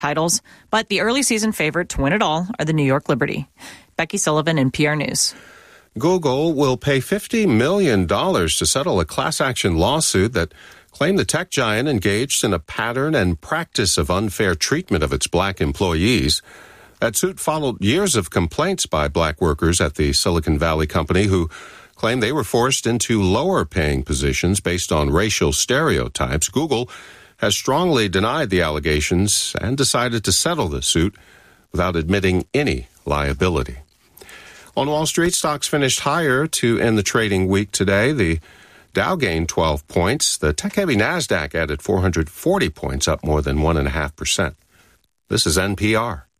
titles, but the early season favorite to win it all are the New York Liberty. Becky Sullivan, NPR News. Google will pay $50 million to settle a class-action lawsuit that claimed the tech giant engaged in a pattern and practice of unfair treatment of its black employees. That suit followed years of complaints by black workers at the Silicon Valley company who claimed they were forced into lower-paying positions based on racial stereotypes. Google has strongly denied the allegations and decided to settle the suit without admitting any liability. On Wall Street, stocks finished higher to end the trading week today. The Dow gained 12 points. The tech-heavy NASDAQ added 440 points, up more than 1.5%. This is NPR.